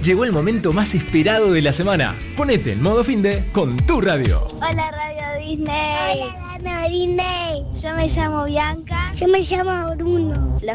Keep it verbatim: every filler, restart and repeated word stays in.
Llegó el momento más esperado de la semana. Ponete en modo finde con tu radio. Hola Radio Disney. Hola Radio Disney. Yo me llamo Bianca. Yo me llamo Bruno. Los